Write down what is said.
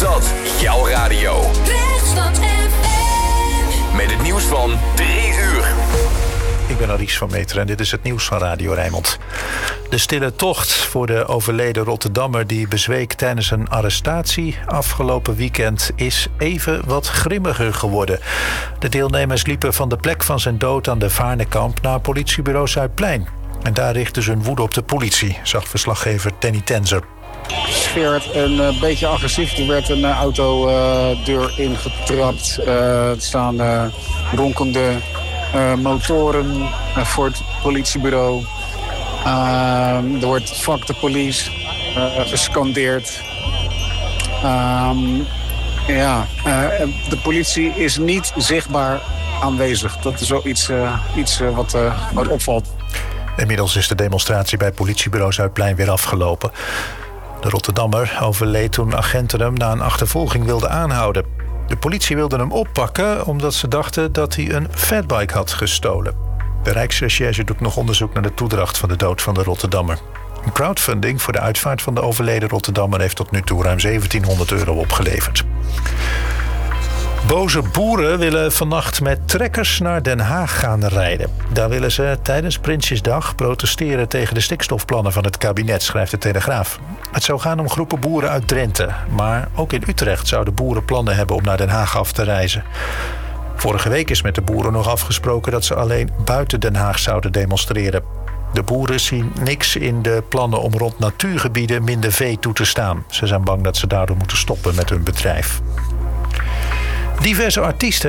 dat jouw radio. Westland FM. Met het nieuws van 3 uur. Ik ben Aries van Meteren en dit is het nieuws van Radio Rijnmond. De stille tocht voor de overleden Rotterdammer die bezweek tijdens een arrestatie afgelopen weekend is even wat grimmiger geworden. De deelnemers liepen van de plek van zijn dood aan de Vaarnekamp naar politiebureau Zuidplein. En daar richtten ze hun woede op de politie, zag verslaggever Danny Tenzer. De sfeer werd een beetje agressief. Er werd een autodeur ingetrapt. Er staan ronkende motoren voor het politiebureau. Er wordt fuck de police gescandeerd. De politie is niet zichtbaar aanwezig. Dat is wel iets wat opvalt. Inmiddels is de demonstratie bij politiebureau Zuidplein weer afgelopen. De Rotterdammer overleed toen agenten hem na een achtervolging wilden aanhouden. De politie wilde hem oppakken omdat ze dachten dat hij een fatbike had gestolen. De Rijksrecherche doet nog onderzoek naar de toedracht van de dood van de Rotterdammer. Een crowdfunding voor de uitvaart van de overleden Rotterdammer heeft tot nu toe ruim €1700 opgeleverd. Boze boeren willen vannacht met trekkers naar Den Haag gaan rijden. Daar willen ze tijdens Prinsjesdag protesteren tegen de stikstofplannen van het kabinet, schrijft de Telegraaf. Het zou gaan om groepen boeren uit Drenthe. Maar ook in Utrecht zouden boeren plannen hebben om naar Den Haag af te reizen. Vorige week is met de boeren nog afgesproken dat ze alleen buiten Den Haag zouden demonstreren. De boeren zien niks in de plannen om rond natuurgebieden minder vee toe te staan. Ze zijn bang dat ze daardoor moeten stoppen met hun bedrijf. Diverse artiesten